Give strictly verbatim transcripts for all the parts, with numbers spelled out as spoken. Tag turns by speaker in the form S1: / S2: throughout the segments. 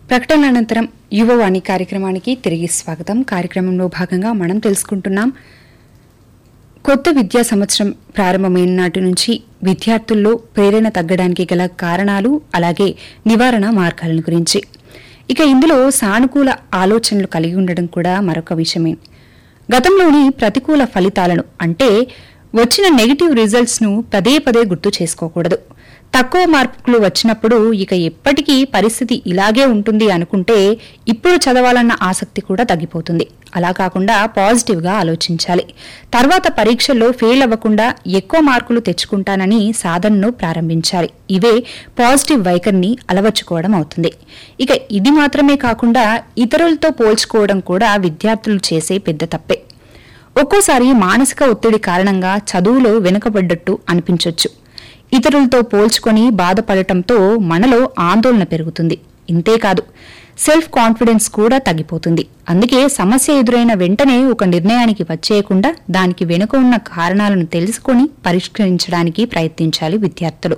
S1: ప్రకటనల అనంతరం యువవాణి కార్యక్రమానికి తిరిగి స్వాగతం. కార్యక్రమంలో భాగంగా మనం తెలుసుకుంటున్నాం కొత్త విద్యా సంవత్సరం ప్రారంభమైన నాటి నుంచి విద్యార్థుల్లో ప్రేరణ తగ్గడానికి గల కారణాలు అలాగే నివారణ మార్గాలను గురించి. ఇక ఇందులో సానుకూల ఆలోచనలు కలిగి ఉండడం కూడా మరొక విషయమే. గతంలోని ప్రతికూల ఫలితాలను అంటే వచ్చిన నెగిటివ్ రిజల్ట్స్ ను పదే పదే గుర్తు చేసుకోకూడదు. తక్కువ మార్కులు వచ్చినప్పుడు ఇక ఎప్పటికీ పరిస్థితి ఇలాగే ఉంటుంది అనుకుంటే ఇప్పుడు చదవాలన్న ఆసక్తి కూడా తగ్గిపోతుంది. అలా కాకుండా పాజిటివ్ గా ఆలోచించాలి. తర్వాత పరీక్షల్లో ఫెయిల్ అవ్వకుండా ఎక్కువ మార్కులు తెచ్చుకుంటానని సాధనను ప్రారంభించాలి. ఇవే పాజిటివ్ వైఖరిని అలవర్చుకోవడం అవుతుంది. ఇక ఇది మాత్రమే కాకుండా ఇతరులతో పోల్చుకోవడం కూడా విద్యార్థులు చేసే పెద్ద తప్పే. ఒక్కోసారి మానసిక ఒత్తిడి కారణంగా చదువులో వెనుకబడ్డట్టు అనిపించొచ్చు. ఇతరులతో పోల్చుకొని బాధపడటంతో మనలో ఆందోళన పెరుగుతుంది. ఇంతేకాదు సెల్ఫ్ కాన్ఫిడెన్స్ కూడా తగ్గిపోతుంది. అందుకే సమస్య ఎదురైన వెంటనే ఒక నిర్ణయానికి వచ్చేయకుండా దానికి వెనుక ఉన్న కారణాలను తెలుసుకొని పరిష్కరించడానికి ప్రయత్నించాలి విద్యార్థులు.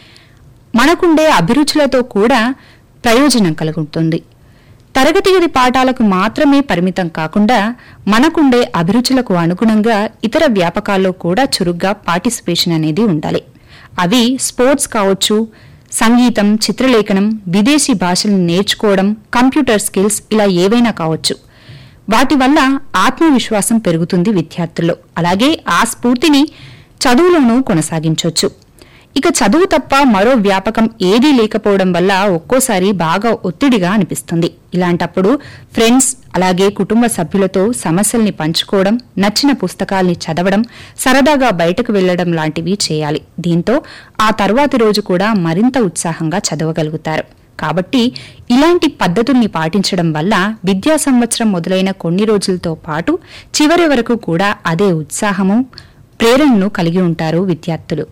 S1: మనకుండే అభిరుచులతో కూడా ప్రయోజనం కలుగుతుంది. తరగతి గది పాఠాలకు మాత్రమే పరిమితం కాకుండా మనకుండే అభిరుచులకు అనుగుణంగా ఇతర వ్యాపకాల్లో కూడా చురుగ్గా పార్టిసిపేషన్ అనేది ఉండాలి. అవి స్పోర్ట్స్ కావచ్చు, సంగీతం, చిత్రలేఖనం, విదేశీ భాషలను నేర్చుకోవడం, కంప్యూటర్ స్కిల్స్ ఇలా ఏవైనా కావచ్చు. వాటి వల్ల ఆత్మవిశ్వాసం పెరుగుతుంది విద్యార్థుల్లో. అలాగే ఆ స్ఫూర్తిని చదువులోనూ కొనసాగించవచ్చు. ఇక చదువు తప్ప మరో వ్యాపకం ఏదీ లేకపోవడం వల్ల ఒక్కోసారి బాగా ఒత్తిడిగా అనిపిస్తుంది. ఇలాంటప్పుడు ఫ్రెండ్స్ అలాగే కుటుంబ సభ్యులతో సమస్యల్ని పంచుకోవడం, నచ్చిన పుస్తకాల్ని చదవడం, సరదాగా బయటకు వెళ్లడం లాంటివి చేయాలి. దీంతో ఆ తర్వాతి రోజు కూడా మరింత ఉత్సాహంగా చదవగలుగుతారు. కాబట్టి ఇలాంటి పద్ధతుల్ని పాటించడం వల్ల విద్యా సంవత్సరం మొదలైన కొన్ని రోజులతో పాటు చివరి వరకు కూడా అదే ఉత్సాహము, ప్రేరణను కలిగి ఉంటారు విద్యార్థులు.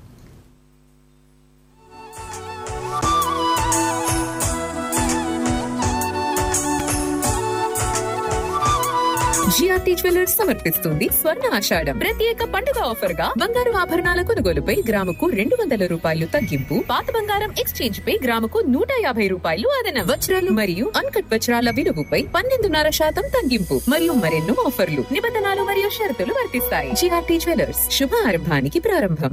S2: జిఆర్టీ జ్యువెలర్స్ సమర్పిస్తుంది స్వర్ణ ఆషాఢం ప్రత్యేక పండుగ ఆఫర్ గా బంగారు ఆభరణాల కొనుగోలుపై గ్రాముకు రెండు వందల రూపాయలు తగ్గింపు, పాత బంగారం ఎక్స్చేంజ్ పై గ్రాముకు నూట యాభై రూపాయలు అదనం, వజ్రాలు మరియు అన్కట్ వజ్రాల విలువపై పన్నెండున్నర శాతం తగ్గింపు మరియు మరెన్నో ఆఫర్లు, నిబంధనలు మరియు షరతులు వర్తిస్తాయి. జిఆర్టీ జ్యువెలర్స్ శుభ ఆరంభానికి ప్రారంభం.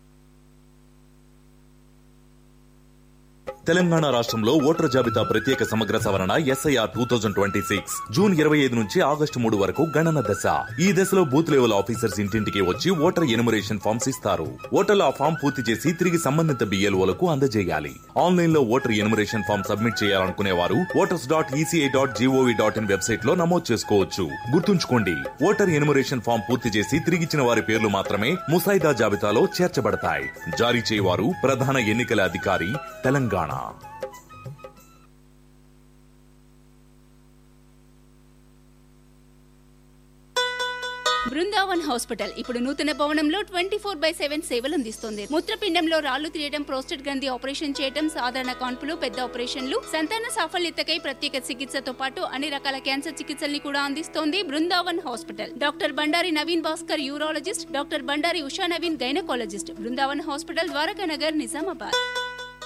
S3: తెలంగాణ రాష్ట్రంలో ఓటర్ జాబితా ప్రత్యేక సమగ్ర సవరణ SIR two thousand twenty six June ఇరవై ఐదు నుంచి ఆగస్టు మూడు వరకు గణన దశ. ఈ దశలో బూత్ లెవెల్ ఆఫీసర్స్ ఇంటింటికి వచ్చి ఓటర్ ఎన్యుమరేషన్ ఫామ్స్ ఇస్తారు. ఓటర్లు ఆ ఫామ్ పూర్తి చేసి తిరిగి సంబంధిత బిఎల్ఓలకు అందజేయాలి. ఆన్లైన్ లో ఓటర్ ఎన్యుమరేషన్ ఫామ్ సబ్మిట్ చేయాలనుకునే వారు voters dot ECI dot GOV dot in website లో నమోదు చేసుకోవచ్చు. గుర్తుంచుకోండి, ఓటర్ ఎన్యుమరేషన్ ఫామ్ పూర్తి చేసి తిరిగిచ్చిన వారి పేర్లు మాత్రమే ముసాయిదా జాబితాలో చేర్చబడతాయి. జారీ చేయవారు ప్రధాన ఎన్నికల అధికారి తెలంగాణ.
S4: బృందావన్ హాస్పిటల్ ఇప్పుడు నూతన భవనంలో ట్వంటీ ఫోర్ బై సెవెన్ సేవలు అందిస్తుంది. మూత్రపిండంలో రాళ్లు తీయడం, ప్రోస్టేట్ గ్రంథి ఆపరేషన్ చేయడం, సాధారణ కాన్పులు, పెద్ద ఆపరేషన్లు, సంతాన సాఫల్యతకై ప్రత్యేక చికిత్సతో పాటు అన్ని రకాల క్యాన్సర్ చికిత్సల్ని కూడా అందిస్తోంది Brindavan hospital. Doctor Bandari Naveen Bhaskar urologist, doctor Bandari Usha Naveen gynaecologist. Brindavan hospital, Dwaraka Nagar, Nizamabad.